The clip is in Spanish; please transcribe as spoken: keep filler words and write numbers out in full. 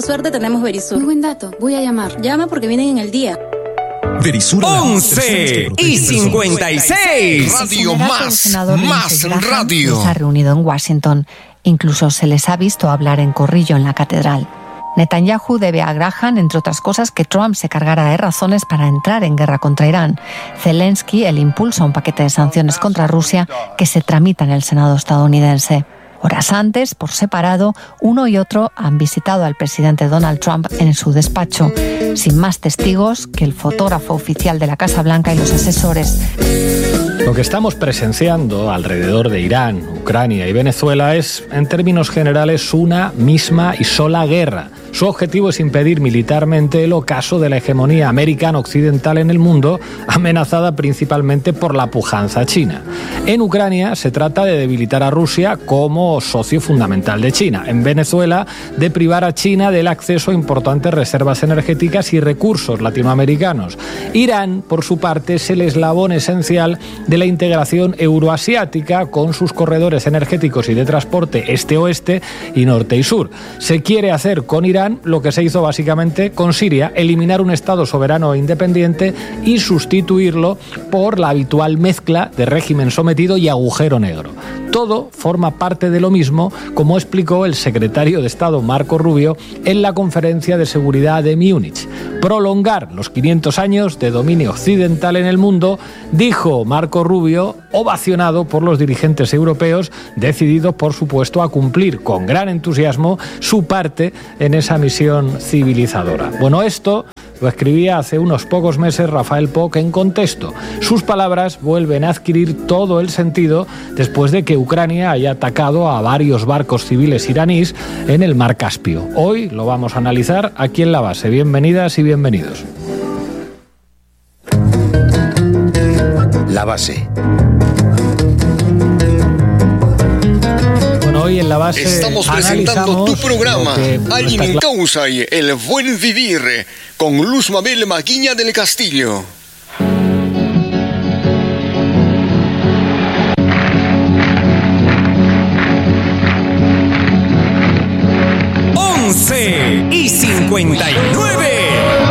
Suerte tenemos Verisur. Muy buen dato. Voy a llamar. Llama porque vienen en el día. Verisur. once y cincuenta y seis. Radio Más, Más Radio. Se ha reunido en Washington. Incluso se les ha visto hablar en corrillo en la catedral. Netanyahu debe a Graham, entre otras cosas, que Trump se cargara de razones para entrar en guerra contra Irán. Zelensky el impulso a un paquete de sanciones contra Rusia que se tramita en el Senado estadounidense. Horas antes, por separado, uno y otro han visitado al presidente Donald Trump en su despacho, sin más testigos que el fotógrafo oficial de la Casa Blanca y los asesores. Lo que estamos presenciando alrededor de Irán, Ucrania y Venezuela es, en términos generales, una misma y sola guerra. Su objetivo es impedir militarmente el ocaso de la hegemonía americana occidental en el mundo, amenazada principalmente por la pujanza china. En Ucrania se trata de debilitar a Rusia como socio fundamental de China. En Venezuela, de privar a China del acceso a importantes reservas energéticas y recursos latinoamericanos. Irán, por su parte, es el eslabón esencial de la integración euroasiática con sus corredores energéticos y de transporte este-oeste y norte y sur. Se quiere hacer con Irán lo que se hizo básicamente con Siria, eliminar un Estado soberano e independiente y sustituirlo por la habitual mezcla de régimen sometido y agujero negro. Todo forma parte de lo mismo, como explicó el secretario de Estado Marco Rubio en la Conferencia de Seguridad de Múnich. Prolongar los quinientos años de dominio occidental en el mundo, dijo Marco Rubio, ovacionado por los dirigentes europeos, decididos, por supuesto, a cumplir con gran entusiasmo su parte en esa misión civilizadora. Bueno, esto lo escribía hace unos pocos meses Rafael Poch en Contexto. Sus palabras vuelven a adquirir todo el sentido después de que Ucrania haya atacado a varios barcos civiles iraníes en el Mar Caspio. Hoy lo vamos a analizar aquí en La Base. Bienvenidas y bienvenidos. La Base. Hoy en La Base estamos presentando tu programa Alguien en cla- Causa y El Buen Vivir con Luz Mabel Maguiña del Castillo. once y cincuenta y